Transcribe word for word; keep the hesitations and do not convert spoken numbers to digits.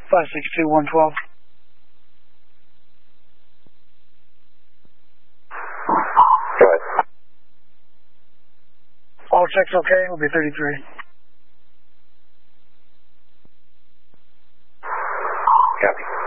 five six two one twelve. Go ahead. All checks okay, will be thirty-three. Copy.